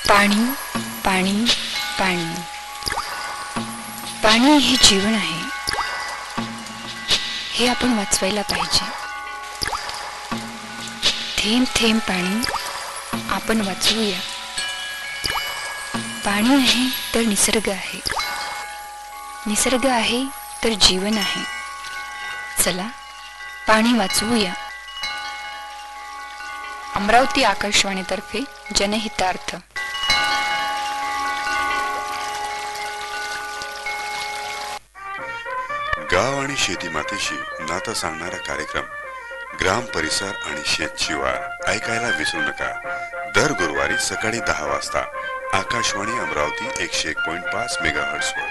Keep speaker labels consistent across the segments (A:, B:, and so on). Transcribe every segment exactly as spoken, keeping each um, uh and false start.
A: पाणी पाणी पाणी पाणी हे जीवन आहे, हे आपण वाचवायला पाहिजे. थेंब थेंब पाणी आपण वाचवूया. पाणी आहे तर निसर्ग आहे, निसर्ग आहे तर जीवन आहे. चला पाणी वाचवूया. अमरावती आकाशवाणीतर्फे जनहितार्थ.
B: गाव आणि शेती मातीशी नातं सांगणारा कार्यक्रम ग्राम परिसर आणि शेत शिवार ऐकायला विसरू नका. दर गुरुवारी सकाळी दहा वाजता आकाशवाणी अमरावती एकशे एक पॉइंट पाच मेगा हर्ट्स वर.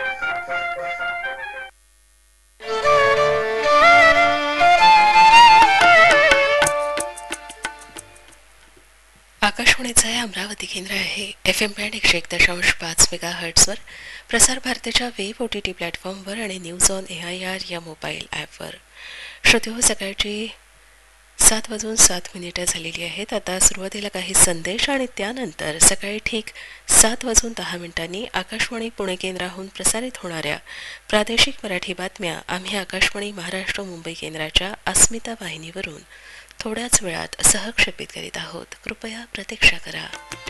C: आकाशवाणीचं अमरावती केंद्र आहे. एफ एम बँड एकशे एक दशांश पाच मेगा हर्ट्सवर, प्रसार भारतीच्या वेब ओ टी टी प्लॅटफॉर्मवर आणि news on A I R या मोबाईल ॲपवर. श्रोते हो, सकाळची सात वाजून सात मिनिटं झालेली आहेत. आता सुरुवातीला काही संदेश आणि त्यानंतर सकाळी ठीक सात वाजून दहा मिनिटांनी आकाशवाणी पुणे केंद्राहून प्रसारित होणाऱ्या प्रादेशिक मराठी बातम्या आम्ही आकाशवाणी महाराष्ट्र मुंबई केंद्राच्या अस्मिता वाहिनीवरून थोड्याच वेळात सहक्षेपित करीत आहोत. कृपया प्रतीक्षा करा.